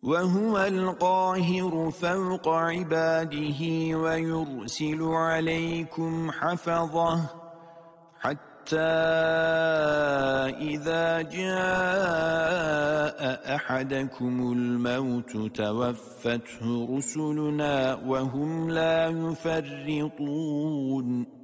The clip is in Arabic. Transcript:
وهو القاهر فوق عباده ويرسل عليكم حفظه حتى إذا جاء أحدكم الموت توفته رسلنا وهم لا يفرطون